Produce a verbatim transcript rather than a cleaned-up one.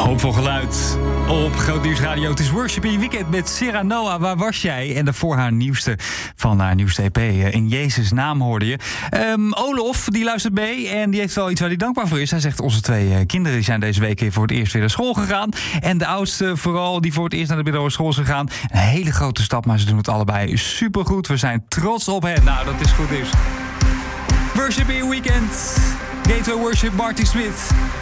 Hoopvol geluid op Groot Nieuws Radio. Het is Worship in je weekend met Sarah Noah. Waar was jij? En daarvoor haar nieuwste van haar nieuwste E P. In Jezus' naam hoorde je. Um, Olof, die luistert mee en die heeft wel iets waar hij dankbaar voor is. Hij zegt, onze twee kinderen die zijn deze week voor het eerst weer naar school gegaan. En de oudste vooral, die voor het eerst naar de middelbare school is gegaan. Een hele grote stap, maar ze doen het allebei supergoed. We zijn trots op hen. Nou, dat is goed nieuws. Worship in je weekend. Gateway Worship, Marty Smith.